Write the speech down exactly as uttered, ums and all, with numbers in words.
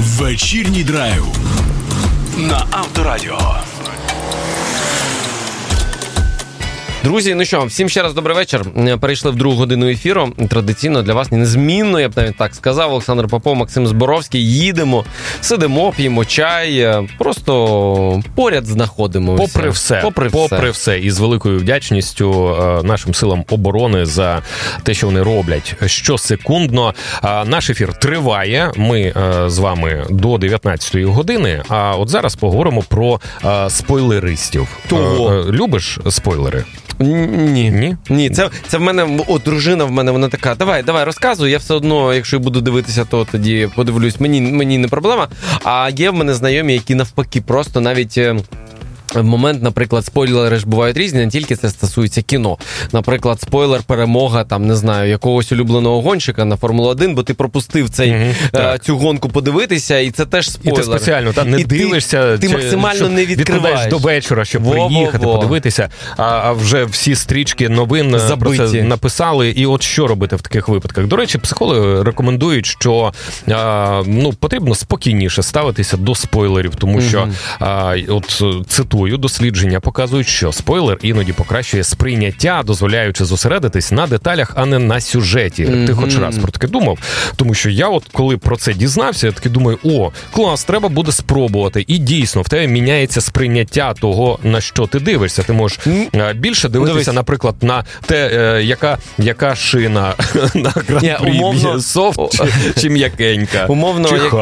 Вечірній драйв на Авторадіо. Друзі, ну що, всім ще раз добрий вечір. Перейшли в другу годину ефіру. Традиційно для вас, незмінно, я б навіть так сказав, Олександр Попов, Максим Зборовський. Їдемо, сидимо, п'ємо чай, просто поряд знаходимося. Попри все, попри все. попри все. І з великою вдячністю нашим силам оборони за те, що вони роблять щосекундно. Наш ефір триває. Ми з вами до дев'ятнадцятої години. А от зараз поговоримо про спойлеристів. Того. Любиш спойлери? Ні. Ні? Ні, це, це в мене, о, дружина в мене, вона така, давай, давай, розказуй, я все одно, якщо буду дивитися, то тоді подивлюсь, мені, мені не проблема. А є в мене знайомі, які навпаки просто навіть... В момент, наприклад, спойлери ж бувають різні, не тільки це стосується кіно. Наприклад, спойлер перемога, там, не знаю, якогось улюбленого гонщика на Формулу один, бо ти пропустив цей, mm-hmm, е, цю гонку подивитися, і це теж спойлер. І ти спеціально та, не і дивишся. Ти, ти максимально не відкриваєш. До вечора, щоб Во-во-во. приїхати, подивитися, а, а вже всі стрічки новин забиті. Про це написали. І от що робити в таких випадках? До речі, психологи рекомендують, що а, ну, потрібно спокійніше ставитися до спойлерів, тому mm-hmm. що, а, от цитую, дослідження показують, що спойлер іноді покращує сприйняття, дозволяючи зосередитись на деталях, а не на сюжеті. Mm-hmm. Ти хоч раз про таке думав? Тому що я от коли про це дізнався, я таки думаю, о, клас, треба буде спробувати. І дійсно, в тебе міняється сприйняття того, на що ти дивишся. Ти можеш mm-hmm. більше дивитися, Дивись. наприклад, на те, яка, яка шина на гран-прі, софт чи, чи м'якенька. Умовно, чи як,